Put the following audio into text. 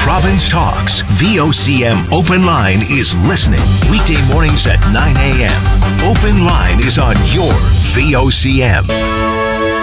Province Talks. VOCM Open Line is listening. Weekday mornings at 9 a.m. Open Line is on your VOCM.